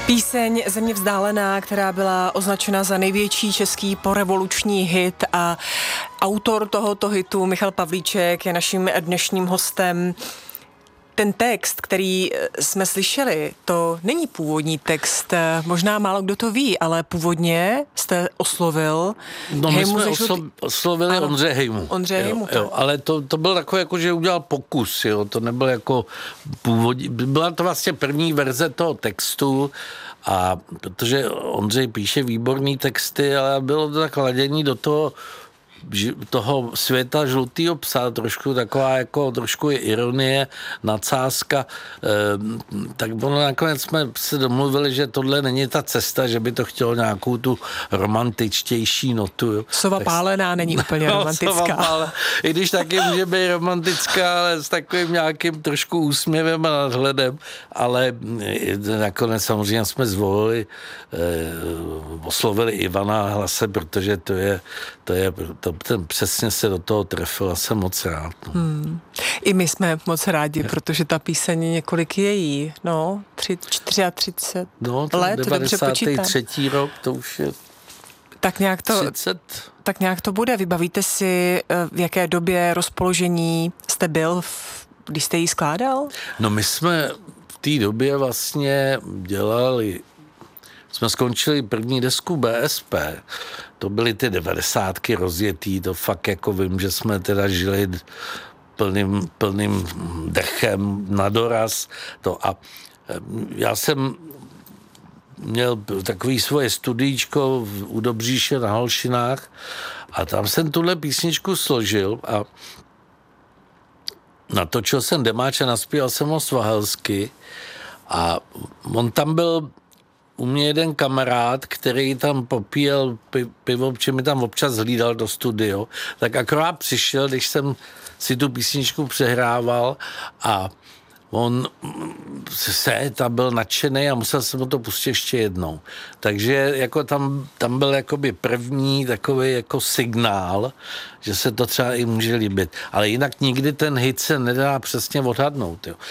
Píseň Země vzdálená, která byla označena za největší český porevoluční hit, a autor tohoto hitu Michal Pavlíček je naším dnešním hostem. Ten text, který jsme slyšeli, to není původní text, možná málo kdo to ví, ale původně jste oslovil Hejmu. My jsme oslovili Ondřeje Hejmu. Jo, ale to byl takový, jako, že udělal pokus, jo, to nebyl jako původní, byla to vlastně první verze toho textu, a protože Ondřej píše výborný texty, ale bylo to tak ladění do toho světa žlutýho psa, trošku taková jako trošku je ironie, nadsázka, tak ono nakonec jsme se domluvili, že tohle není ta cesta, že by to chtělo nějakou tu romantičtější notu. Sova pálená není úplně romantická. I když taky může být romantická, ale s takovým nějakým trošku úsměvem a nadhledem, ale nakonec samozřejmě jsme zvolili, oslovili Ivana Hlase, protože ten přesně se do toho trefil a jsem moc rád. I my jsme moc rádi, protože ta píseň je několik její, 34 let, dobře počítám. 93. rok, to už je tak nějak to, 30. Tak nějak to bude. Vybavíte si, v jaké době rozpoložení jste byl, když jste ji skládal? No my jsme v té době vlastně jsme skončili první desku BSP, to byly ty 90. rozjetý, to fakt jako vím, že jsme teda žili plným dechem na doraz. A já jsem měl takový svoje studíčko u Dobříše na Holšinách a tam jsem tuhle písničku složil a natočil jsem demáč a naspíval jsem ho svahelsky a on tam byl u mě jeden kamarád, který tam popíjel pivo, protože mi tam občas hlídal do studio, tak akorát přišel, když jsem si tu písničku přehrával a on tam byl nadšený a musel jsem mu to pustit ještě jednou. Takže jako tam byl jakoby první takový jako signál, že se to třeba i může líbit. Ale jinak nikdy ten hit se nedá přesně odhadnout. Jo.